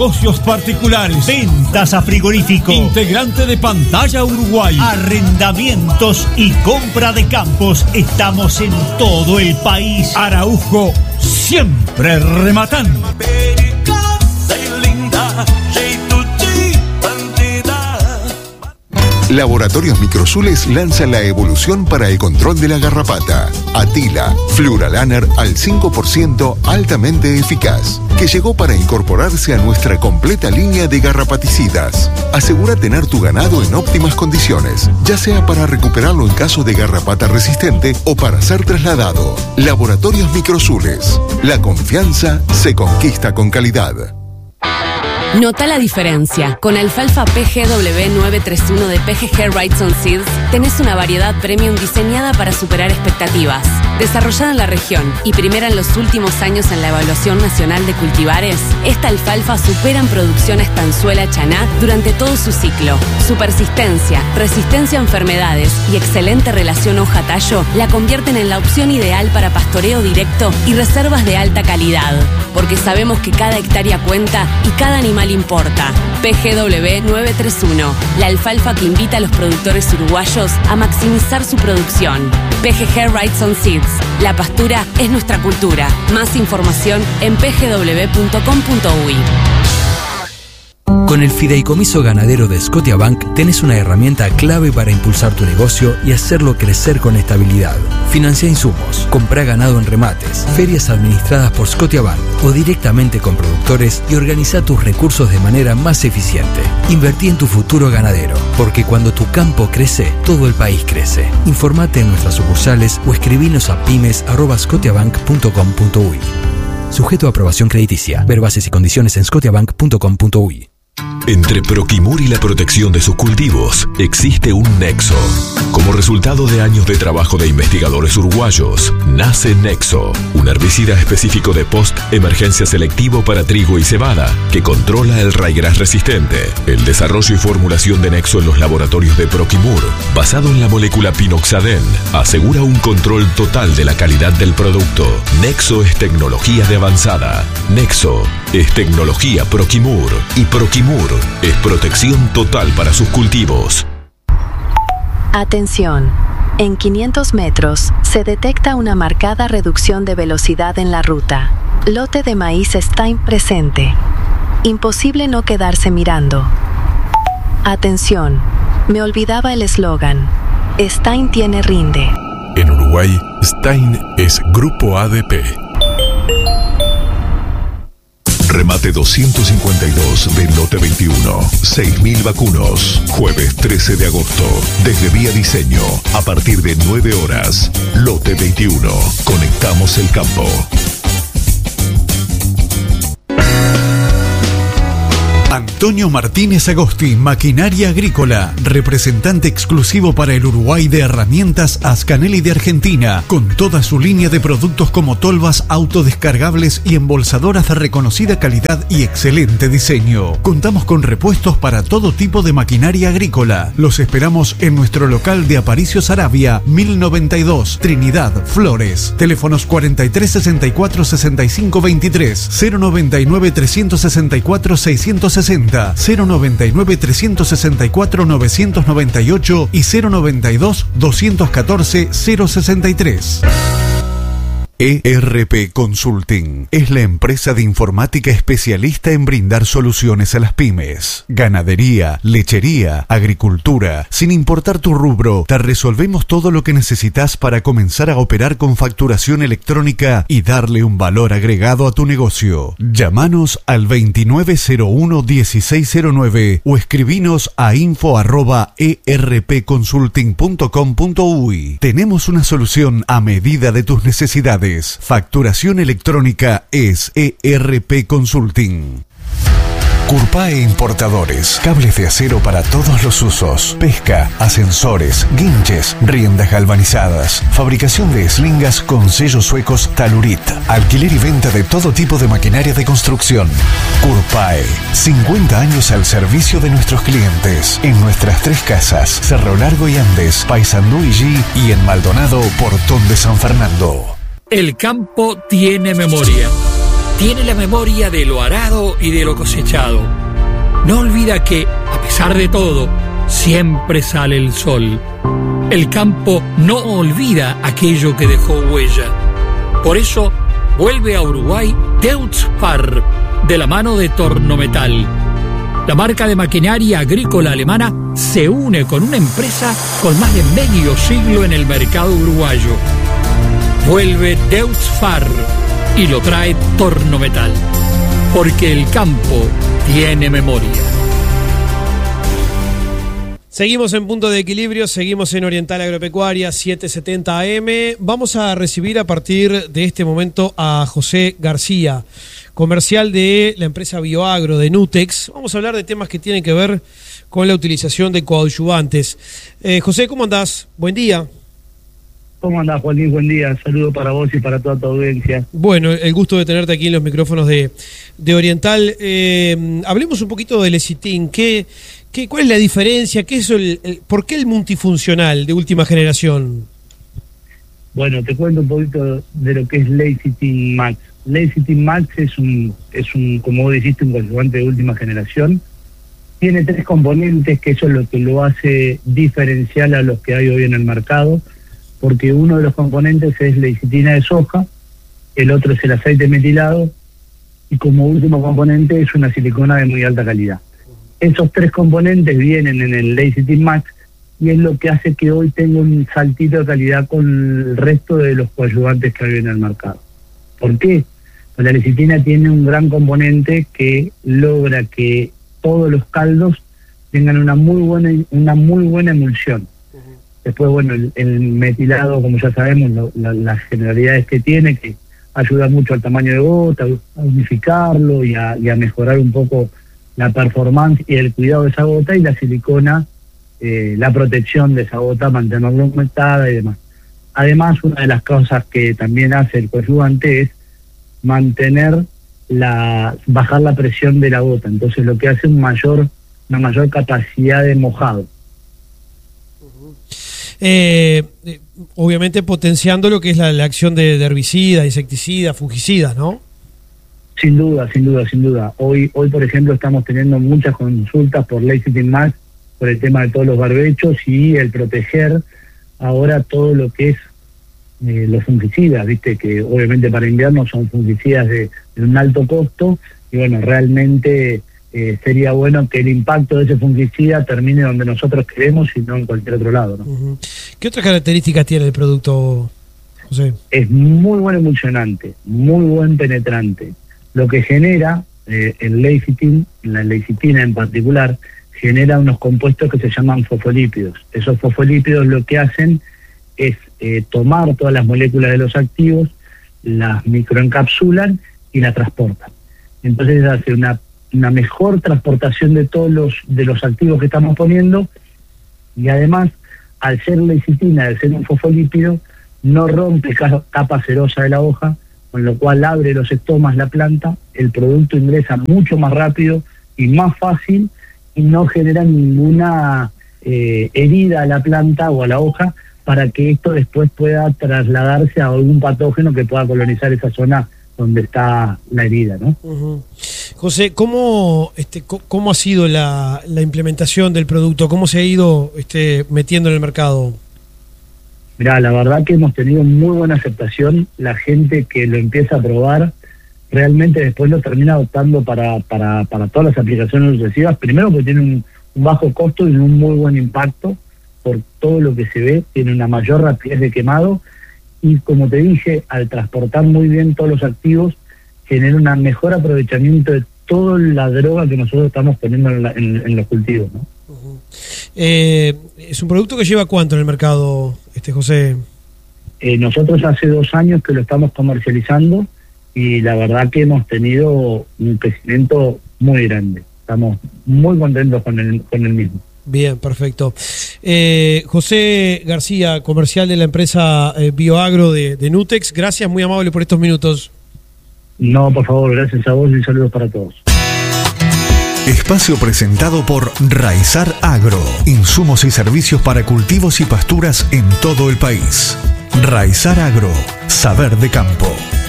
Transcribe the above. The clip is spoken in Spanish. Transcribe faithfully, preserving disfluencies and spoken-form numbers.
negocios particulares, ventas a frigorífico, integrante de Pantalla Uruguay, arrendamientos y compra de campos. Estamos en todo el país. Araujo, siempre rematando. Laboratorios Microzules lanza la evolución para el control de la garrapata. Atila, Fluralaner al cinco por ciento altamente eficaz, que llegó para incorporarse a nuestra completa línea de garrapaticidas. Asegura tener tu ganado en óptimas condiciones, ya sea para recuperarlo en caso de garrapata resistente o para ser trasladado. Laboratorios Microzules. La confianza se conquista con calidad. Nota la diferencia. Con alfalfa P G W novecientos treinta y uno de P G G Wrightson Seeds tenés una variedad premium diseñada para superar expectativas. Desarrollada en la región y primera en los últimos años en la evaluación nacional de cultivares, esta alfalfa supera en producción a estanzuela chaná durante todo su ciclo. Su persistencia, resistencia a enfermedades y excelente relación hoja-tallo la convierten en la opción ideal para pastoreo directo y reservas de alta calidad. Porque sabemos que cada hectárea cuenta y cada animal importa. P G W novecientos treinta y uno, la alfalfa que invita a los productores uruguayos a maximizar su producción. P G G Wrightson Seeds, la pastura es nuestra cultura. Más información en p g w punto com punto u y. Con el Fideicomiso Ganadero de Scotiabank tenés una herramienta clave para impulsar tu negocio y hacerlo crecer con estabilidad. Financia insumos, comprá ganado en remates, ferias administradas por Scotiabank o directamente con productores y organiza tus recursos de manera más eficiente. Invertí en tu futuro ganadero, porque cuando tu campo crece, todo el país crece. Informate en nuestras sucursales o escribinos a pymes arroba scotiabank punto com punto u y. Sujeto a aprobación crediticia. Ver bases y condiciones en scotiabank punto com punto u y. Entre Proquimur y la protección de sus cultivos existe un nexo. Como resultado de años de trabajo de investigadores uruguayos, nace Nexo, un herbicida específico de post-emergencia selectivo para trigo y cebada, que controla el raigras resistente. El desarrollo y formulación de Nexo en los laboratorios de Proquimur, basado en la molécula pinoxadén, asegura un control total de la calidad del producto. Nexo es tecnología de avanzada. Nexo es tecnología Proquimur y Proquimur es protección total para sus cultivos. Atención. En quinientos metros se detecta una marcada reducción de velocidad en la ruta. Lote de maíz Stein presente. Imposible no quedarse mirando. Atención. Me olvidaba el eslogan. Stein tiene rinde. En Uruguay, Stein es Grupo A D P. Remate doscientos cincuenta y dos de Lote veintiuno. seis mil vacunos. Jueves trece de agosto. Desde Vía Diseño. A partir de nueve horas. Lote veintiuno. Conectamos el campo. Antonio Martínez Agosti, Maquinaria Agrícola, representante exclusivo para el Uruguay de herramientas Ascanelli de Argentina, con toda su línea de productos como tolvas autodescargables y embolsadoras de reconocida calidad y excelente diseño. Contamos con repuestos para todo tipo de maquinaria agrícola. Los esperamos en nuestro local de Aparicio Saravia, mil noventa y dos, Trinidad, Flores. Teléfonos cuarenta y tres sesenta y cuatro sesenta y cinco veintitrés, cero noventa y nueve trescientos sesenta y cuatro seiscientos sesenta, cero noventa y nueve trescientos sesenta y cuatro novecientos noventa y ocho y cero noventa y dos doscientos catorce cero sesenta y tres. E R P Consulting es la empresa de informática especialista en brindar soluciones a las pymes. Ganadería, lechería, agricultura, sin importar tu rubro, te resolvemos todo lo que necesitas para comenzar a operar con facturación electrónica y darle un valor agregado a tu negocio. Llámanos al veintinueve cero uno dieciséis cero nueve o escribinos a info arroba e r p consulting punto com punto u y. Tenemos una solución a medida de tus necesidades. Facturación electrónica es E R P Consulting. Curpae Importadores, cables de acero para todos los usos, pesca, ascensores, guinches, riendas galvanizadas, fabricación de eslingas con sellos suecos Talurit, alquiler y venta de todo tipo de maquinaria de construcción. Curpae, cincuenta años al servicio de nuestros clientes, en nuestras tres casas, Cerro Largo y Andes, Paysandú y G, y en Maldonado, Portón de San Fernando. El campo tiene memoria. tiene la memoria de lo arado y de lo cosechado. No olvida que, a pesar de todo, siempre sale el sol. El campo no olvida aquello que dejó huella. Por eso, vuelve a Uruguay Deutz Fahr, de la mano de Tornometal. La marca de maquinaria agrícola alemana se une con una empresa con más de medio siglo en el mercado uruguayo. Vuelve Deutz Fahr y lo trae Tornometal, porque el campo tiene memoria. Seguimos en Punto de Equilibrio, seguimos en Oriental Agropecuaria, setecientos setenta A M. Vamos a recibir a partir de este momento a José García, comercial de la empresa Bioagro de Nutex. Vamos a hablar de temas que tienen que ver con la utilización de coadyuvantes. Eh, José, ¿cómo andás? Buen día. ¿Cómo andás, Joaquín? Buen día. Saludo para vos y para toda tu audiencia. Bueno, el gusto de tenerte aquí en los micrófonos de, de Oriental. Eh, hablemos un poquito del lecitin. ¿Qué, qué, ¿Cuál es la diferencia? ¿Qué es el, el, ¿Por qué el multifuncional de última generación? Bueno, te cuento un poquito de lo que es Lecitin Max. Lecitin Max es un, es un, como vos dijiste, un coadyuvante de última generación. Tiene tres componentes, que eso es lo que lo hace diferencial a los que hay hoy en el mercado, porque uno de los componentes es lecitina de soja, el otro es el aceite metilado, y como último componente es una silicona de muy alta calidad. Esos tres componentes vienen en el Lecitin Max, y es lo que hace que hoy tenga un saltito de calidad con el resto de los coadyuvantes que hay en el mercado. ¿Por qué? Pues la lecitina tiene un gran componente que logra que todos los caldos tengan una muy buena, una muy buena emulsión. Después, bueno, el, el metilado, como ya sabemos, lo, la, las generalidades que tiene, que ayuda mucho al tamaño de gota, a unificarlo y a, y a mejorar un poco la performance y el cuidado de esa gota, y la silicona, eh, la protección de esa gota, mantenerla humectada y demás. Además, una de las cosas que también hace el coadyuvante es mantener la, bajar la presión de la gota, entonces lo que hace un mayor, una mayor capacidad de mojado. Eh, eh, obviamente potenciando lo que es la, la acción de, de herbicidas, insecticidas, fungicidas, ¿no? Sin duda, sin duda, sin duda. Hoy, hoy por ejemplo, estamos teniendo muchas consultas por Lecitin Max, por el tema de todos los barbechos y el proteger ahora todo lo que es eh, los fungicidas, viste, que obviamente para invierno son fungicidas de, de un alto costo, y bueno, realmente Eh, sería bueno que el impacto de ese fungicida termine donde nosotros queremos y no en cualquier otro lado, ¿no? Uh-huh. ¿Qué otras características tiene el producto, José? Es muy buen emulsionante, muy buen penetrante. Lo que genera eh, el lecitin, la lecitina en particular, genera unos compuestos que se llaman fosfolípidos. Esos fosfolípidos lo que hacen es eh, tomar todas las moléculas de los activos, las microencapsulan y las transportan. Entonces hace una una mejor transportación de todos los de los activos que estamos poniendo, y además, al ser lecitina, al ser un fosfolípido, no rompe capa cerosa de la hoja, con lo cual abre los estomas la planta, el producto ingresa mucho más rápido y más fácil, y no genera ninguna eh, herida a la planta o a la hoja, para que esto después pueda trasladarse a algún patógeno que pueda colonizar esa zona donde está la herida, ¿no? Uh-huh. José, ¿cómo, este, cómo ha sido la, la implementación del producto? ¿Cómo se ha ido este, metiendo en el mercado? Mirá, la verdad que hemos tenido muy buena aceptación. La gente que lo empieza a probar realmente después lo termina adoptando para, para, para todas las aplicaciones sucesivas. Primero porque tiene un, un bajo costo y un muy buen impacto por todo lo que se ve, tiene una mayor rapidez de quemado, y como te dije, al transportar muy bien todos los activos, genera un mejor aprovechamiento de toda la droga que nosotros estamos poniendo en, la, en, en los cultivos, ¿no? Uh-huh. Eh, ¿es un producto que lleva cuánto en el mercado, este José? Eh, nosotros hace dos años que lo estamos comercializando, y la verdad que hemos tenido un crecimiento muy grande. Estamos muy contentos con el, con el mismo. Bien, perfecto. Eh, José García, comercial de la empresa eh, Bioagro de, de Nutex, gracias, muy amable por estos minutos. No, por favor, gracias a vos y saludos para todos. Espacio presentado por Raizar Agro, insumos y servicios para cultivos y pasturas en todo el país. Raizar Agro, saber de campo.